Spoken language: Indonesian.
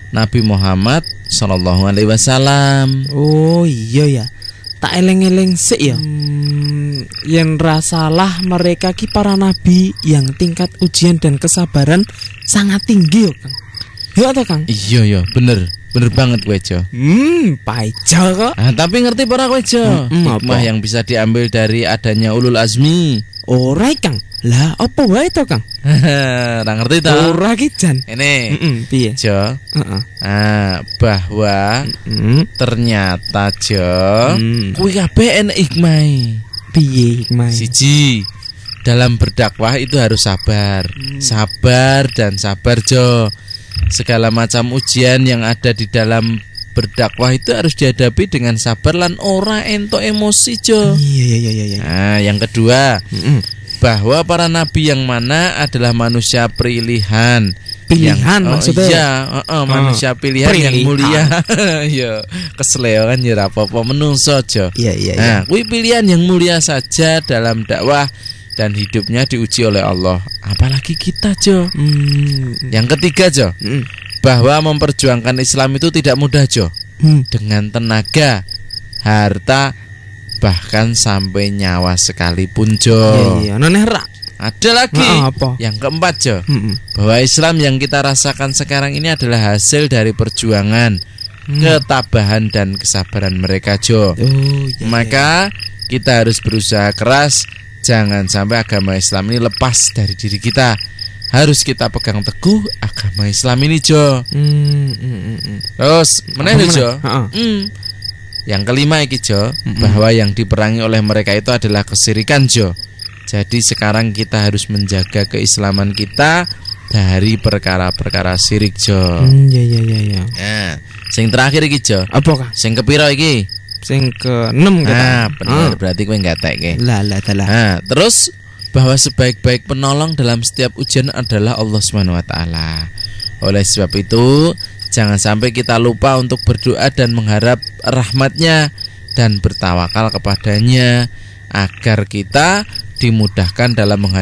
Nabi Muhammad sallallahu alaihi wasallam. Oh iya ya. Tak eleng-eleng sik ya. Yen rasalah mereka ki para nabi yang tingkat ujian dan kesabaran sangat tinggi yo, Kang. Yo atau Kang? Iya ya, bener banget kowe Jo. Paijo kok. Tapi ngerti para kowe Jo? Hikmah yang bisa diambil dari adanya ulul azmi. Ora Kang. Lah apa wae to Kang? Ora ngerti to? Ora ki jan. Ini piye? Jo. Bahwa ternyata Jo, kuwi kabeh enek hikmahe. Piye hikmahe? Siji, dalam berdakwah itu harus sabar. Sabar dan sabar Jo. Segala macam ujian yang ada di dalam berdakwah itu harus dihadapi dengan sabar lan ora entuk emosi Jo. Iya. Nah, yang kedua, bahwa para nabi yang mana adalah manusia pilihan. Maksudnya? Iya, manusia pilihan yang mulia. Ya, kesleo kan ya apa-apa menungso Jo. Iya. Nah, kuwi pilihan yang mulia saja dalam dakwah dan hidupnya diuji oleh Allah. Apalagi kita Jo. Yang ketiga Jo, bahwa memperjuangkan Islam itu tidak mudah Jo. Dengan tenaga, harta, bahkan sampai nyawa sekalipun Jo. Iya. Noneh ra. Ada lagi yang keempat Jo, bahwa Islam yang kita rasakan sekarang ini adalah hasil dari perjuangan, ketabahan dan kesabaran mereka Jo. Maka kita harus berusaha keras. Jangan sampai agama Islam ini lepas dari diri kita. Harus kita pegang teguh agama Islam ini Jo. Terus meneh Jo. Yang kelima iki Jo, bahwa yang diperangi oleh mereka itu adalah kesyirikan Jo. Jadi sekarang kita harus menjaga keislaman kita dari perkara-perkara syirik Jo. Iya. Nah, sing terakhir iki Jo. Apa Kang? Sing kepiro iki? Sing ke-6 kata. Nah, bener berarti kowe nggatekke. Lah. Nah, terus bahwa sebaik-baik penolong dalam setiap ujian adalah Allah Subhanahu wa taala. Oleh sebab itu, jangan sampai kita lupa untuk berdoa dan mengharap rahmat-Nya dan bertawakal kepadanya agar kita dimudahkan dalam menghadapi